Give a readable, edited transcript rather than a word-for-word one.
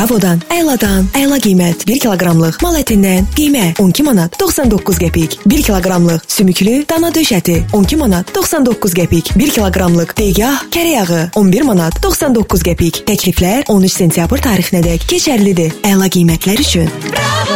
Bravodan, Əyladan, əyla qiymət 1 kiloqramlıq mal ətindən qiymə 12 manat 99 qəpik. 1 kiloqramlıq sümüklü dana döş əti 12 manat 99 qəpik. 1 kiloqramlıq degah kərə yağı 11 manat 99 qəpik. Təkliflər 13 sentyabr tarixinədək keçərlidir. Əyla qiymətlər üçün.